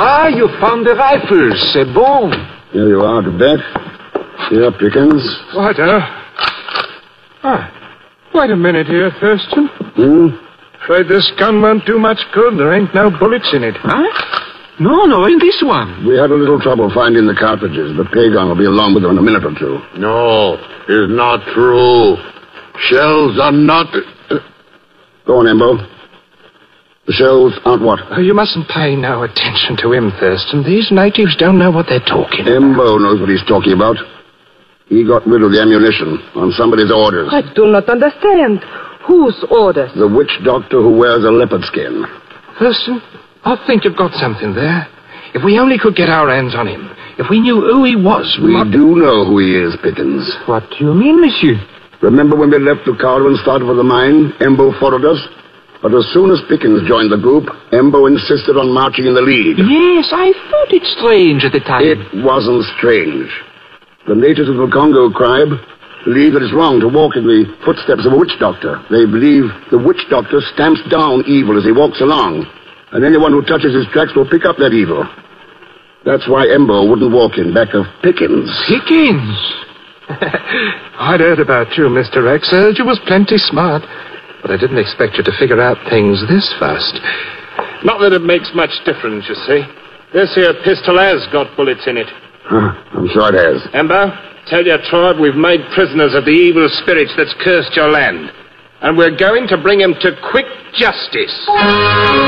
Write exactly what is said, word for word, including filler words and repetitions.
Ah, you found the rifles. C'est bon. Here you are, to bet. Here, Pickens. What, uh? Ah, wait a minute here, Thurston. Hmm? Afraid this gun won't do much good. There ain't no bullets in it. Huh? No, no, in this one. We had a little trouble finding the cartridges, but Pagon will be along with them in a minute or two. No, it's not true. Shells are not... Go on, Embo. The shells aren't what? Oh, you mustn't pay no attention to him, Thurston. These natives don't know what they're talking about. Embo knows what he's talking about. He got rid of the ammunition on somebody's orders. I do not understand. Whose orders? The witch doctor who wears a leopard skin. Thurston, I think you've got something there. If we only could get our hands on him, if we knew who he was... We might... do know who he is, Pickens. What do you mean, monsieur? Remember when we left Ricardo and started for the mine? Embo followed us? But as soon as Pickens joined the group, Embo insisted on marching in the lead. Yes, I thought it strange at the time. It wasn't strange. The natives of the Congo tribe believe that it's wrong to walk in the footsteps of a witch doctor. They believe the witch doctor stamps down evil as he walks along, and anyone who touches his tracks will pick up that evil. That's why Embo wouldn't walk in back of Pickens. Pickens? I'd heard about you, Mister Rex. Heard you was plenty smart. But I didn't expect you to figure out things this fast. Not that it makes much difference, you see. This here pistol has got bullets in it. Huh, I'm sure it has. Embo, tell your tribe we've made prisoners of the evil spirits that's cursed your land. And we're going to bring him to quick justice.